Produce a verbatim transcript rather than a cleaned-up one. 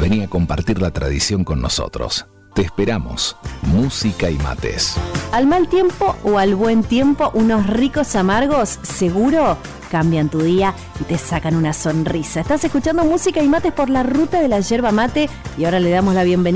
Vení a compartir la tradición con nosotros. Te esperamos. Música y mates. Al mal tiempo o al buen tiempo, unos ricos amargos, seguro, cambian tu día y te sacan una sonrisa. Estás escuchando Música y Mates por la Ruta de la Yerba Mate y ahora le damos la bienvenida